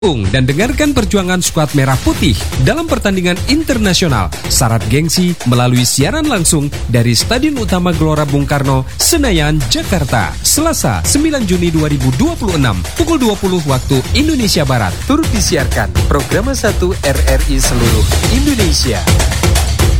Dan dengarkan perjuangan skuad Merah Putih dalam pertandingan internasional syarat gengsi melalui siaran langsung dari Stadion Utama Gelora Bung Karno, Senayan, Jakarta. Selasa 9 Juni 2026 pukul 20 waktu Indonesia Barat. Turut disiarkan program 1 RRI seluruh Indonesia.